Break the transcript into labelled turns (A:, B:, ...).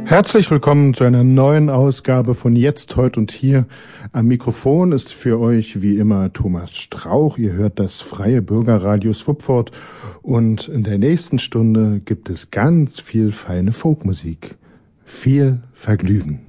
A: Herzlich willkommen zu einer neuen Ausgabe von Jetzt, Heut und Hier. Am Mikrofon ist für euch wie immer Thomas Strauch. Ihr hört das Freie Bürgerradio Swupford und in der nächsten Stunde gibt es ganz viel feine Folkmusik. Viel Vergnügen.